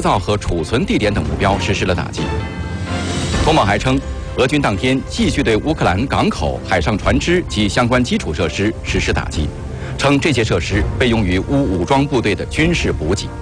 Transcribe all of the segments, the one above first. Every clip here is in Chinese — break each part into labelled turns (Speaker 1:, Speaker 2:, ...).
Speaker 1: 造和储存地点等目标实施了打击。通报还称，俄军当天继续对乌克兰港口、海上船只及相关基础设施实施打击，称这些设施被用于乌武装部队的军事补给。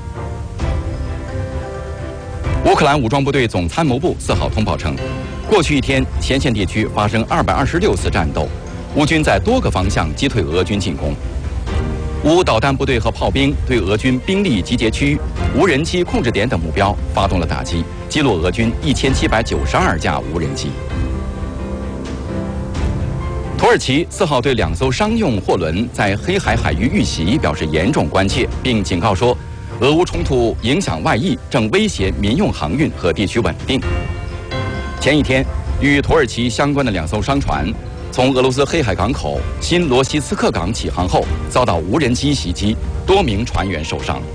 Speaker 1: 乌克兰武装部队总参谋部4号通报称，过去一天前线地区发生226次战斗，乌军在多个方向击退俄军进攻。乌导弹部队和炮兵对俄军兵力集结区、无人机控制点等目标发动了打击，击落俄军1792架无人机。土耳其4号对2艘商用货轮在黑海海域遇袭表示严重关切，并警告说，俄乌冲突影响外溢，正威胁民用航运和地区稳定。前一天，与土耳其相关的2艘商船从俄罗斯黑海港口新罗西斯克港起航后，遭到无人机袭击，多名船员受伤。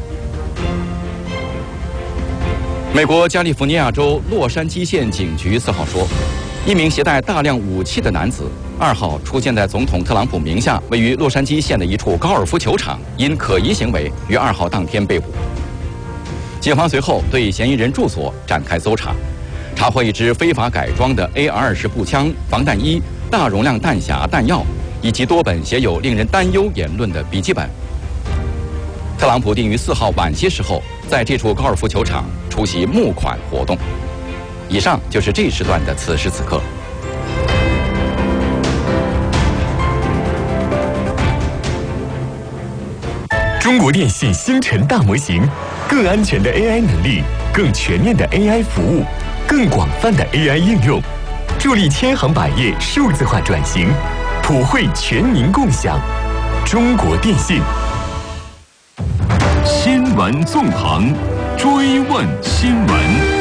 Speaker 1: 美国加利福尼亚州洛杉矶县警局4号说，一名携带大量武器的男子2号出现在总统特朗普名下位于洛杉矶县的一处高尔夫球场，因可疑行为于2号当天被捕。警方随后对嫌疑人住所展开搜查，查获一支非法改装的 AR-20步枪、防弹衣、大容量弹匣、弹药，以及多本写有令人担忧言论的笔记本。特朗普定于4号晚些时候在这处高尔夫球场出席募款活动。以上就是这一时段的此时此刻。
Speaker 2: 中国电信星辰大模型，更安全的 AI 能力，更全面的 AI 服务，更广泛的 AI 应用，助力千行百业数字化转型，普惠全民共享。中国电信。
Speaker 3: 新闻纵横，追问新闻。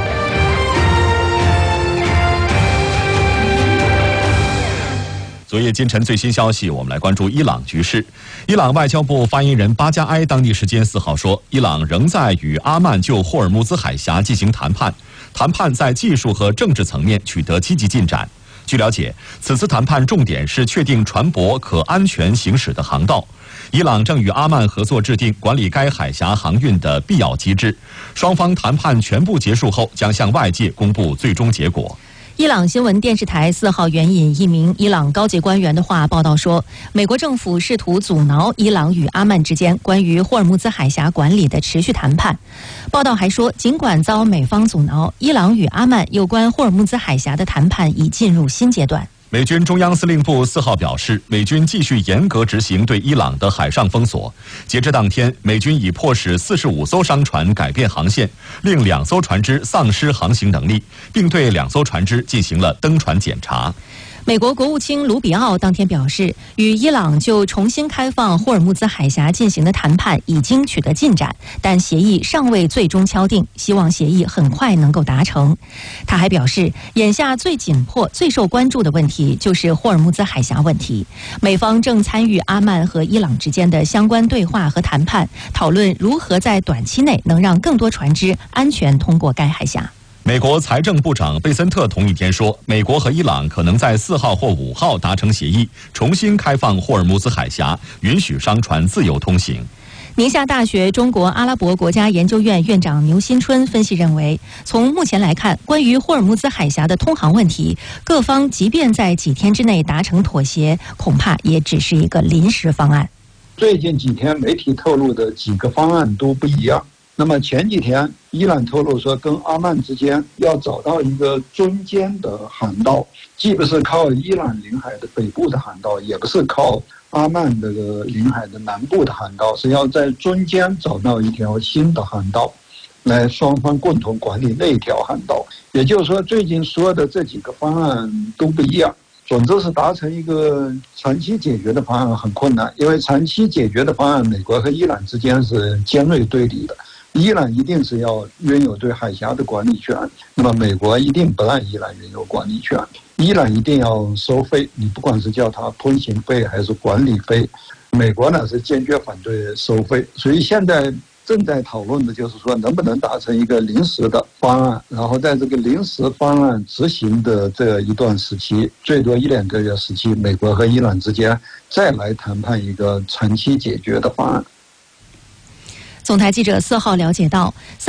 Speaker 4: 昨夜今晨最新消息，我们来关注伊朗局势。伊朗外交部发言人巴加埃当地时间4号说，伊朗仍在与阿曼就霍尔木兹海峡进行谈判，谈判在技术和政治层面取得积极进展。据了解，此次谈判重点是确定船舶可安全行驶的航道。伊朗正与阿曼合作制定管理该海峡航运的必要机制。双方谈判全部结束后，将向外界公布最终结果。
Speaker 5: 伊朗新闻电视台4号援引一名伊朗高级官员的话报道说，美国政府试图阻挠伊朗与阿曼之间关于霍尔木兹海峡管理的持续谈判。报道还说，尽管遭美方阻挠，伊朗与阿曼有关霍尔木兹海峡的谈判已进入新阶段。
Speaker 4: 美军中央司令部4号表示，美军继续严格执行对伊朗的海上封锁。截至当天，美军已迫使45艘商船改变航线，令2艘船只丧失航行能力，并对2艘船只进行了登船检查。
Speaker 5: 美国国务卿卢比奥当天表示，与伊朗就重新开放霍尔木兹海峡进行的谈判已经取得进展，但协议尚未最终敲定，希望协议很快能够达成。他还表示，眼下最紧迫、最受关注的问题就是霍尔木兹海峡问题。美方正参与阿曼和伊朗之间的相关对话和谈判，讨论如何在短期内能让更多船只安全通过该海峡。
Speaker 4: 美国财政部长贝森特同一天说，美国和伊朗可能在4号或5号达成协议，重新开放霍尔木兹海峡，允许商船自由通行。
Speaker 5: 宁夏大学中国阿拉伯国家研究院院长牛新春分析认为，从目前来看，关于霍尔木兹海峡的通航问题，各方即便在几天之内达成妥协，恐怕也只是一个临时方案。
Speaker 6: 最近几天媒体透露的几个方案都不一样。那么前几天伊朗透露说，跟阿曼之间要找到一个中间的航道，既不是靠伊朗领海的北部的航道，也不是靠阿曼这个领海的南部的航道，是要在中间找到一条新的航道，来双方共同管理那一条航道。也就是说，最近说的这几个方案都不一样。总之是达成一个长期解决的方案很困难，因为长期解决的方案，美国和伊朗之间是尖锐对立的。伊朗一定是要拥有对海峡的管理权，那么美国一定不让伊朗拥有管理权。伊朗一定要收费，你不管是叫它通行费还是管理费，美国呢是坚决反对收费。所以现在正在讨论的就是说，能不能达成一个临时的方案，然后在这个临时方案执行的这一段时期，最多1-2个月时期，美国和伊朗之间再来谈判一个长期解决的方案。
Speaker 5: 总台记者4号了解到